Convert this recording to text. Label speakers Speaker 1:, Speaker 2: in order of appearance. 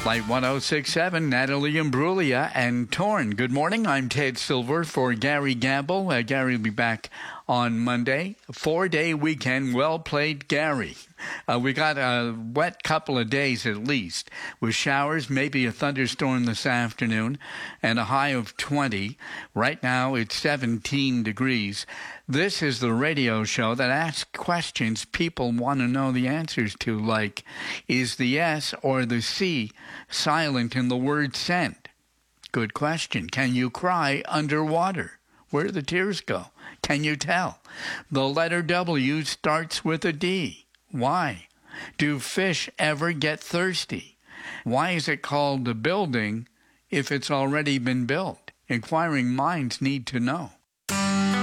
Speaker 1: Flight 1067, Natalie Imbruglia and Torn. Good morning. I'm Ted Silver for Gary Gamble. Gary will be back on Monday. 4-day weekend. Well played, Gary. We got a wet couple of days at least, with showers, maybe a thunderstorm this afternoon, and a high of 20. Right now it's 17 degrees. This is the radio show that asks questions people want to know the answers to, like, is the S or the C silent in the word sent? Good question. Can you cry underwater? Where do the tears go? Can you tell? The letter W starts with a D. Why? Do fish ever get thirsty? Why is it called a building if it's already been built? Inquiring minds need to know.